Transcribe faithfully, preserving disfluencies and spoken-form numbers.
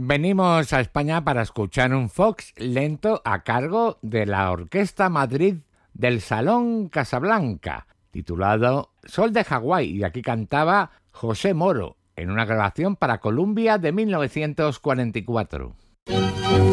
venimos a España para escuchar un fox lento a cargo de la Orquesta Madrid del Salón Casablanca, titulado Sol de Hawái, y aquí cantaba José Moro, en una grabación para Columbia de mil novecientos cuarenta y cuatro.